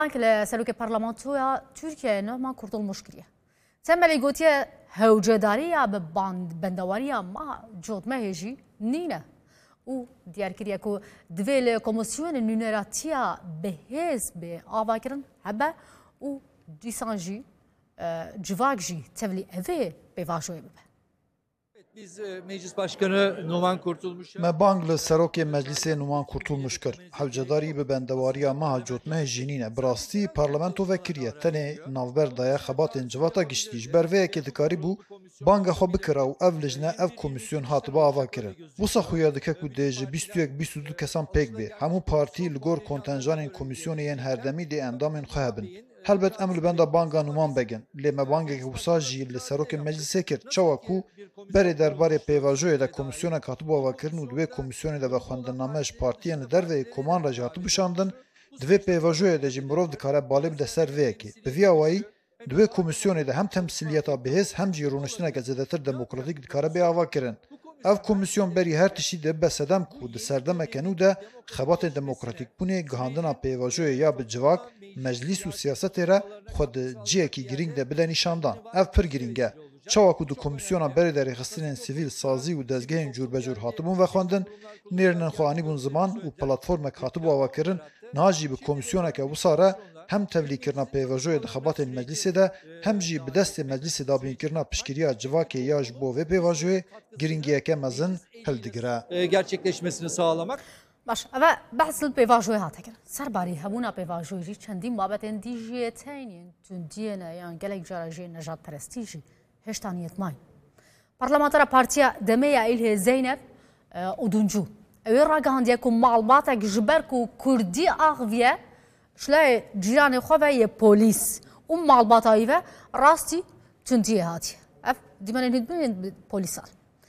که سلوک پارلمانتویا ترکیه نما kurtulmuş kiriye. Temeli gotiye hevcedariya be bendawariya ma jotme heji nine. U diğer kiriye ku dvele komisyon nüneratiya behez be avakirin hebe u disanji civakji tevli eve bevajoye be. Biz Meclis Başkanı Numan Kurtulmuş. Me bang li serokê Meclisê Numan Kurtulmuş kir. Hewcedarî bi bendewariya meha cotmehê jînîne. Bi rastî parlamento vekiriye tenê navber daya xebatên civata giştî ji ber vê yekê dikarî bû banga xwe bikira û ev lijne ev komisyon hatibe ava kirin. Wisa xuya dike ku dê ji 22 kesan pêk bê. Hemû partî li gor kontenjanên komisyonê yên herdemî dê endamên xwe hebin. Helbet em li benda banga Numan begin. Lê me bangekî wisa jî li serokê Meclisê kir. Çawa ku berê derbarê pêvajoyê de komisyonek hatibe avakirin û divê komisyonê de ve xwendiname ji partiyên li derveyê koman re jî hatibû bişandin, divê pêvajoyê de jî mirov dikare balê bide ser vê yekê. Bi vî awayî divê komisyonê de hem temsîliyeta bihêz hem jî rûniştineke zêdetir demokratîk dikare bê ava kirin. Ev komisyon berî her tiştî de besedem ku di serdemeke nû de xebatên demokratîkbûnê gihandina pêvajoyê ya bi civak, meclîs û siyasetê re xwe di ciyekî girîng de bide nîşandan. Ev pir girîng e. Çawa ku di komisyona berê derêxistinên sivîl, sazî û dezgehên cûrbecûr hatibûn vexwendin, nêrinin xwe anîbûn ziman û platformek hatibû avakirin, niha jî bi komisyoneke wisa re hem tevlîkirina pêvajoyê di xebatên meclîsê de hem jî bi destê meclîsê dabînkirina piştgiriya civakê ya ji bo vê pêvajoyê giringiyeke mezin hildigire. Gerçekleşmesini sağlamak. باش اما بحث الپیواژوی هاته کرد سرباری همون پیواژوی چندین بابتن دیجیتین تندیه یان گلک جراجی نجات پرستیجی هشتانیت مای پارلمانتر پارتیا دمیا ایله زینب اودونجو اوی راگاندیه کو معلوماتا جبر کو کردی آغویه شلای جیران خواه پلیس اون معلوماتایی و راستی تندیه هاتی اف دیمن هندبین پلیسال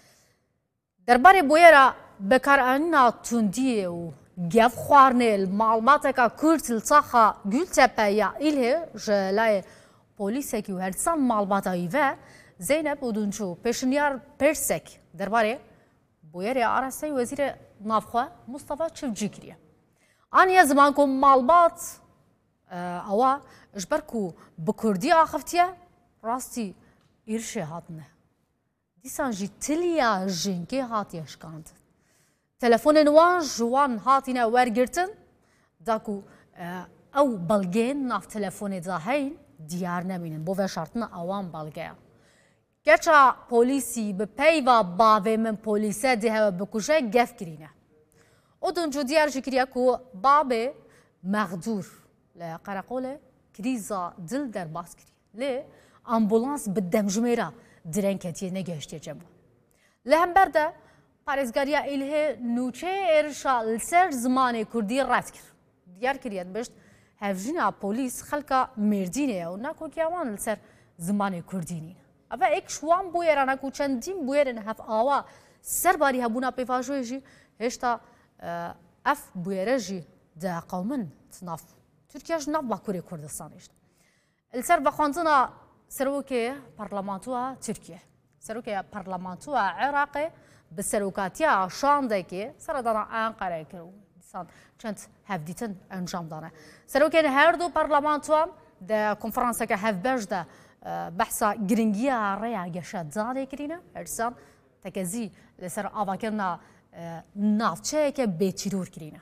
درباره بویرا بکاراننا تندیه و گف خوارنه المعلومات که کرد الصاخه گلتپه یا ایله جلای پلیس کی و هرسان معلوماتایی و زینب اودونچو پیشنیار پرسک درباره بویرا آراسته وزیر نافخوا مصطفی چفجیکریه آنیا زمان کو معلومات اوا اجبرکو بکردی آخفتیه راستی ایرشه هاتنه دیسان جی تلیا جنگی هاتیه شکاند تلفون نوان جوان هاتینا ورگرتن داکو او بلگین ناف تلفون داهین دیار نمینن بو شرطنا اوان بلگیا گرچه پولیسی به پیوا باوی من پولیسه دیه بکوشه گف کرینه اودونجو دیار جکریا کو بابه مغدور لقرقوله کریزا دل در باس کری لی امبولانس بدمجميرا درنكتي نگهشتي جمع لهم برده پارێزگاریە ئیلهێ نوچەیە ئێرشا لەسەر زمانی کوردی ڕات کرد دیار کردیان بشت هەڤژینە پۆلیس خەڵکە مێردینەیە و ناکۆکیاوان لەسەر زمانی کوردی نینە ئەڤە ئێک شوان بۆ ێرانە و چەندین بوێرن هەف ئاوا سەرباری هەبوونا پێڤاژۆیژی هێشتا ئەف بوێرەژی دەقەومن ناف تورکیاش ناف باکووری کوردستانیشت لەسەر بەخواندنە سەرۆکێ پەرلەمانتووە تورکیە سەرۆکێ پەرلەمانتووە عێراقێ به سروکاتیا شاندکی سردانا انقره کرد دیسان چند هفدیتن انجام داره سروکین هر دو پارلمانتوان ده کنفرانس که هفبرج ده بحثا گرینگیا ریا گشت زاده کرینه ارسان تکزی لسر آواکرنا نافچه که بیتیرور کرینه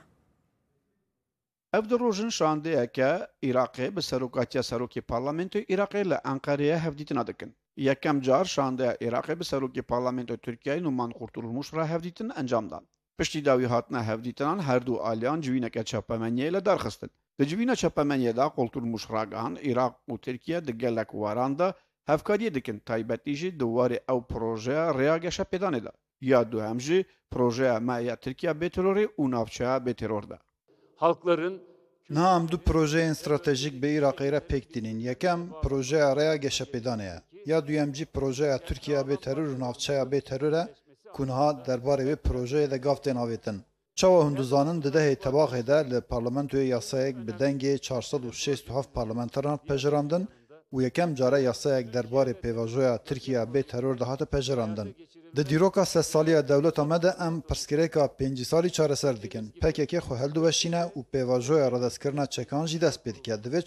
ev di rojin şandeyeke Iraqê bi serokatiya serokê parlamentoya Iraqê li Enqereyê hevdîtina dikin. Yekem car şandeya Iraqê bi serokê parlamentoya Tirkiyeyê Numan Kurtulmuş re hevdîtin encam dan. Piştî dawî hatina hevdîtinan her du aliyan civîneke çapemeniyê li derxistin. Di civîna çapemeniyê de Kurtulmuş ragihan Iraq û Tirkiye di gelek waran de hevkariyê dikin taybetî jî di warê ew projeya rêya geşa pêdanê de. Ya duhem jî projeya me ya Tirkiye bêterorê û navçeya bêteror de. Halkların Na em du projeyên stratejîk bi Iraqê re pêk dînin. Yekem projeya rêya geşepêdanê ye. Ya duyem jî projeya Tirkiye bê teror û navçeya bê teror e ku niha derbarê vê projeyê de gav tên avêtin. Çawa hûn dizanin di dehê tebaxê de li parlamentoyê yasayek bi dengê 467 parlamenteran pejirandin û yekem care yasayek derbarê pêvajoya Tirkiye bê teror de hate pejirandin. Di dîroka sesaliya dewleta me de em pirsgirêka pêncî salî çareser dikin. PKK xwe heldiweşîne û pêvajoya radestkirina çekan jî dest pê dike. Divê